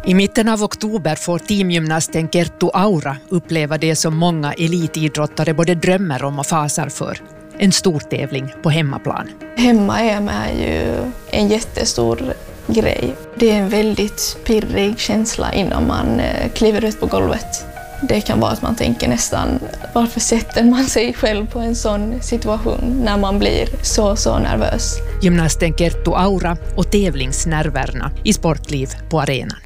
I mitten av oktober får teamgymnasten Kerttu Aura uppleva det som många elitidrottare både drömmer om och fasar för. En stor tävling på hemmaplan. Hemma-EM är ju en jättestor grej. Det är en väldigt pirrig känsla innan man kliver ut på golvet. Det kan vara att man tänker nästan, varför sätter man sig själv på en sån situation när man blir så nervös. Gymnasten Kerttu Aura och tävlingsnerverna i Sportliv på arenan.